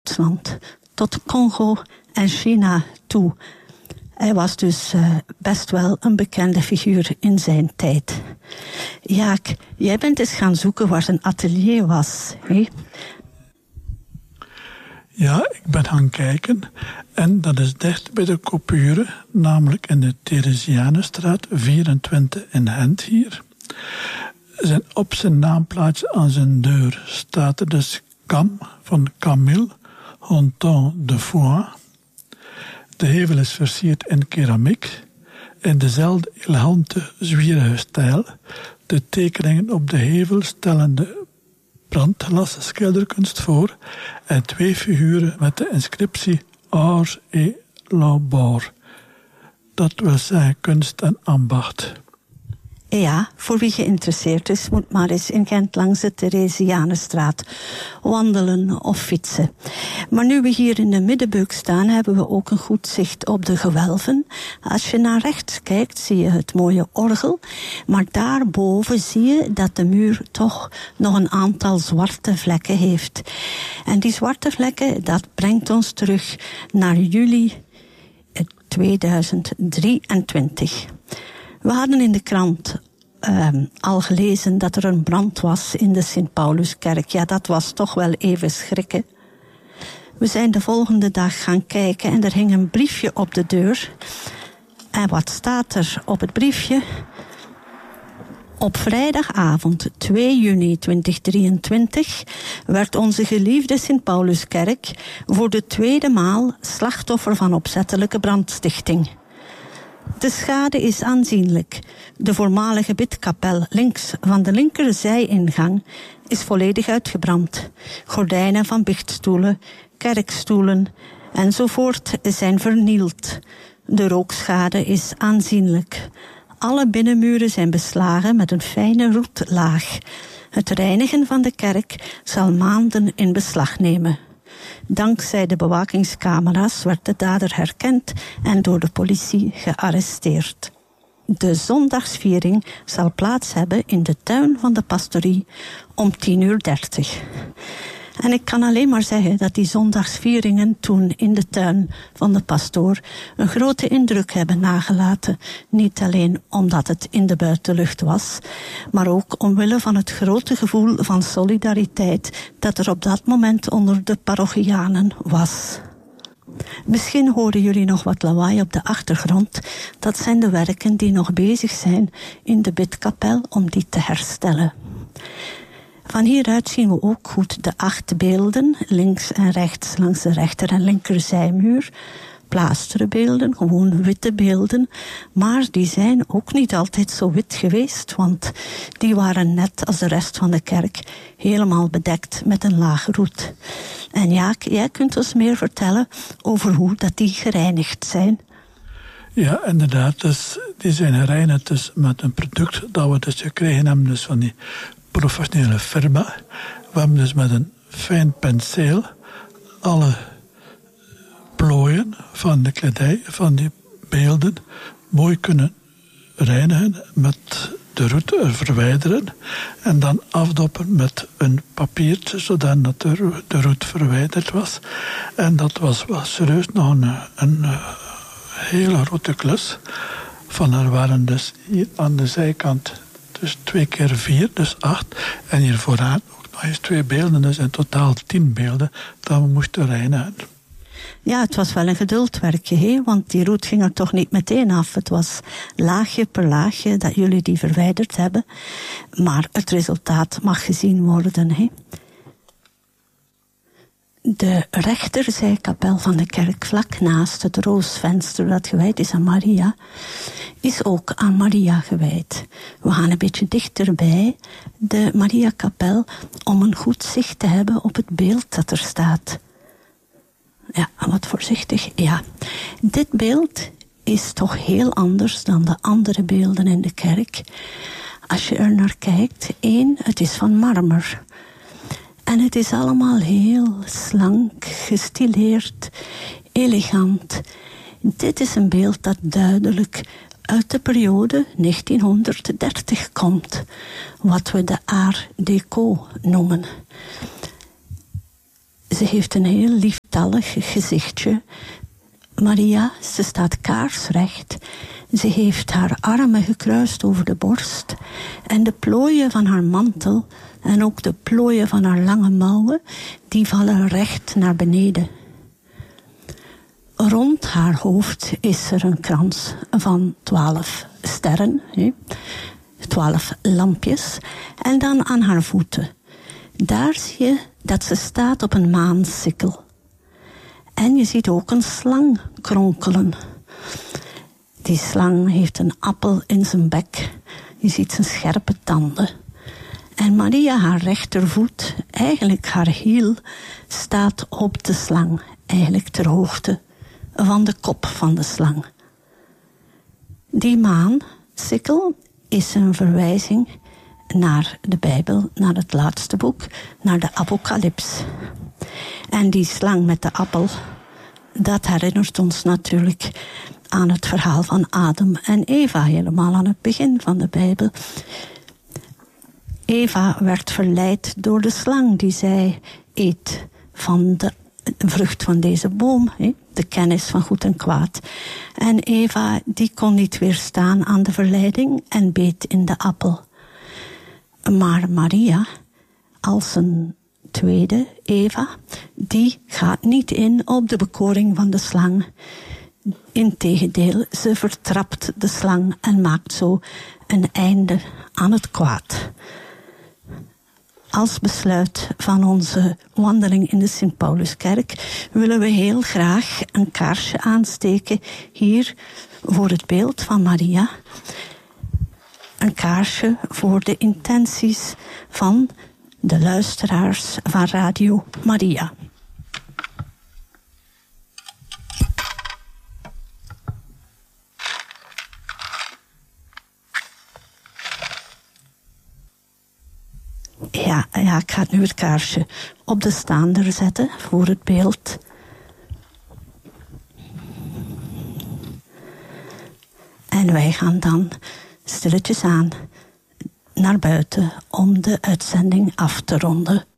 Duitsland tot Congo en China toe. Hij was dus best wel een bekende figuur in zijn tijd. Jaak, jij bent eens gaan zoeken waar zijn atelier was, hè? Ja, ik ben gaan kijken en dat is dicht bij de Coupure, namelijk in de Theresianenstraat 24 in Gent hier. Op zijn naamplaatje aan zijn deur staat er dus Cam van Camille Honton de Foix. De hevel is versierd in keramiek in dezelfde elegante, zwierige stijl. De tekeningen op de hevel stellen de brandglas schilderkunst voor en 2 figuren met de inscriptie Art et Labeur. Dat wil zeggen kunst en ambacht. Ja, voor wie geïnteresseerd is, moet maar eens in Gent langs de Theresianenstraat wandelen of fietsen. Maar nu we hier in de Middenbeuk staan, hebben we ook een goed zicht op de gewelven. Als je naar rechts kijkt, zie je het mooie orgel. Maar daarboven zie je dat de muur toch nog een aantal zwarte vlekken heeft. En die zwarte vlekken, dat brengt ons terug naar juli 2023. We hadden in de krant al gelezen dat er een brand was in de Sint-Pauluskerk. Ja, dat was toch wel even schrikken. We zijn de volgende dag gaan kijken en er hing een briefje op de deur. En wat staat er op het briefje? Op vrijdagavond 2 juni 2023 werd onze geliefde Sint-Pauluskerk voor de 2e maal slachtoffer van opzettelijke brandstichting. De schade is aanzienlijk. De voormalige bidkapel links van de linkerzijingang is volledig uitgebrand. Gordijnen van biechtstoelen, kerkstoelen enzovoort zijn vernield. De rookschade is aanzienlijk. Alle binnenmuren zijn beslagen met een fijne roetlaag. Het reinigen van de kerk zal maanden in beslag nemen. Dankzij de bewakingscamera's werd de dader herkend en door de politie gearresteerd. De zondagsviering zal plaats hebben in de tuin van de pastorie om 10:30. En ik kan alleen maar zeggen dat die zondagsvieringen toen in de tuin van de pastoor een grote indruk hebben nagelaten. Niet alleen omdat het in de buitenlucht was, maar ook omwille van het grote gevoel van solidariteit dat er op dat moment onder de parochianen was. Misschien horen jullie nog wat lawaai op de achtergrond. Dat zijn de werken die nog bezig zijn in de bidkapel om die te herstellen. Van hieruit zien we ook goed de 8 beelden, links en rechts langs de rechter- en linkerzijmuur. Plaasteren beelden, gewoon witte beelden. Maar die zijn ook niet altijd zo wit geweest, want die waren net als de rest van de kerk helemaal bedekt met een laag roet. En Jaak, jij kunt ons meer vertellen over hoe dat die gereinigd zijn. Ja, inderdaad. Dus die zijn gereinigd dus met een product dat we dus gekregen hebben dus van die professionele firma. We hebben dus met een fijn penseel alle plooien van de kledij, van die beelden, mooi kunnen reinigen, met de roet verwijderen en dan afdoppen met een papiertje, zodat de roet verwijderd was. En dat was wel serieus nog een hele grote klus. Van er waren dus hier aan de zijkant dus 2 keer 4, dus 8. En hier vooraan ook nog eens 2 beelden, dus in totaal 10 beelden dat we moesten reinigen. Ja, het was wel een geduldwerkje, hè? Want die roet ging er toch niet meteen af. Het was laagje per laagje dat jullie die verwijderd hebben. Maar het resultaat mag gezien worden, hè? De rechterzijkapel van de kerk, vlak naast het roosvenster dat gewijd is aan Maria, is ook aan Maria gewijd. We gaan een beetje dichterbij de Mariakapel om een goed zicht te hebben op het beeld dat er staat. Ja, wat voorzichtig. Ja, dit beeld is toch heel anders dan de andere beelden in de kerk. Als je er naar kijkt, 1, het is van marmer. En het is allemaal heel slank, gestileerd, elegant. Dit is een beeld dat duidelijk uit de periode 1930 komt. Wat we de Art Déco noemen. Ze heeft een heel lieftallig gezichtje. Maria, ze staat kaarsrecht. Ze heeft haar armen gekruist over de borst. En de plooien van haar mantel en ook de plooien van haar lange mouwen, die vallen recht naar beneden. Rond haar hoofd is er een krans van 12 sterren, 12 lampjes. En dan aan haar voeten. Daar zie je dat ze staat op een maansikkel. En je ziet ook een slang kronkelen. Die slang heeft een appel in zijn bek. Je ziet zijn scherpe tanden. En Maria, haar rechtervoet, eigenlijk haar hiel, staat op de slang. Eigenlijk ter hoogte van de kop van de slang. Die maansikkel is een verwijzing naar de Bijbel, naar het laatste boek, naar de Apocalyps. En die slang met de appel, dat herinnert ons natuurlijk aan het verhaal van Adam en Eva, helemaal aan het begin van de Bijbel. Eva werd verleid door de slang die zei, eet van de vrucht van deze boom, de kennis van goed en kwaad. En Eva, die kon niet weerstaan aan de verleiding en beet in de appel. Maar Maria, als een tweede Eva, die gaat niet in op de bekoring van de slang. Integendeel, ze vertrapt de slang en maakt zo een einde aan het kwaad. Als besluit van onze wandeling in de Sint-Pauluskerk willen we heel graag een kaarsje aansteken hier voor het beeld van Maria. Een kaarsje voor de intenties van de luisteraars van Radio Maria. Ja, ik ga nu het kaarsje op de staander zetten voor het beeld. En wij gaan dan stilletjes aan naar buiten om de uitzending af te ronden.